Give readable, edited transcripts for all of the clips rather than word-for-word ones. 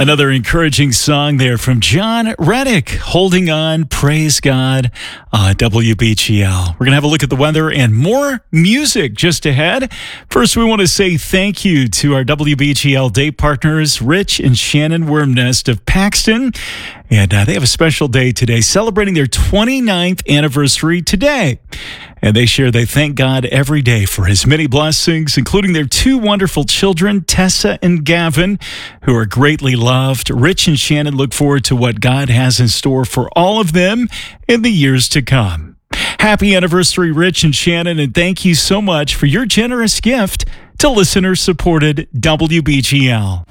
Another encouraging song there from John Reddick, Holding On, Praise God, WBGL. We're going to have a look at the weather and more music just ahead. First, we want to say thank you to our WBGL day partners, Rich and Shannon Wormnest of Paxton. And they have a special day today, celebrating their 29th anniversary today. And they share they thank God every day for his many blessings, including their two wonderful children, Tessa and Gavin, who are greatly loved. Rich and Shannon look forward to what God has in store for all of them in the years to come. Happy anniversary, Rich and Shannon, and thank you so much for your generous gift to listener-supported WBGL.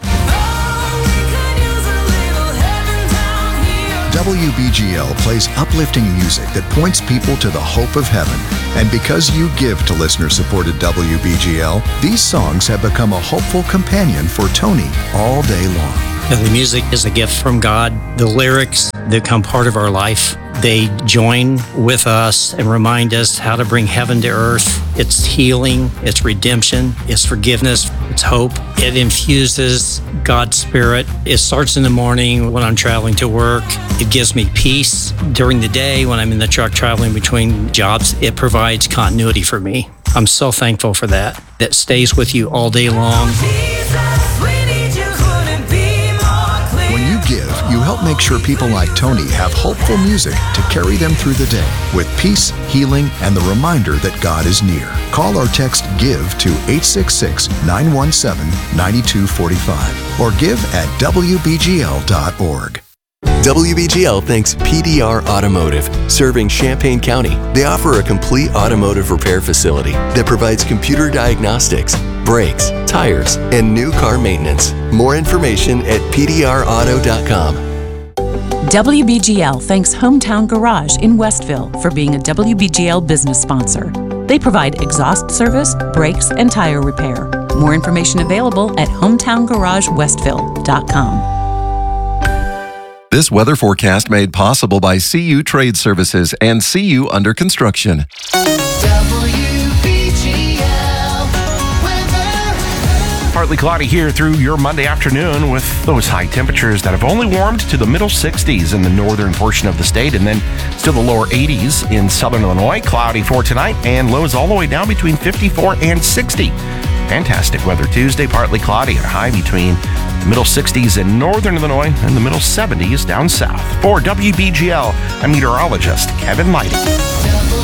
WBGL plays uplifting music that points people to the hope of heaven. And because you give to listener-supported WBGL, these songs have become a hopeful companion for Tony all day long. The music is a gift from God. The lyrics become part of our life. They join with us and remind us how to bring heaven to earth. It's healing, it's redemption, it's forgiveness, it's hope. It infuses God's Spirit. It starts in the morning when I'm traveling to work. It gives me peace during the day when I'm in the truck traveling between jobs. It provides continuity for me. I'm so thankful for that. That stays with you all day long. You help make sure people like Tony have hopeful music to carry them through the day with peace, healing, and the reminder that God is near. Call or text GIVE to 866-917-9245 or give at WBGL.org. WBGL thanks PDR Automotive, serving Champaign County. They offer a complete automotive repair facility that provides computer diagnostics, brakes, tires, and new car maintenance. More information at pdrauto.com. WBGL thanks Hometown Garage in Westville for being a WBGL business sponsor. They provide exhaust service, brakes, and tire repair. More information available at hometowngaragewestville.com. This weather forecast made possible by CU Trade Services and CU Under Construction. Partly cloudy here through your Monday afternoon with those high temperatures that have only warmed to the middle 60s in the northern portion of the state and then still the lower 80s in southern Illinois. Cloudy for tonight and lows all the way down between 54 and 60. Fantastic weather Tuesday, partly cloudy and a high between the middle 60s in northern Illinois and the middle 70s down south. For WBGL, I'm meteorologist Kevin Lighty.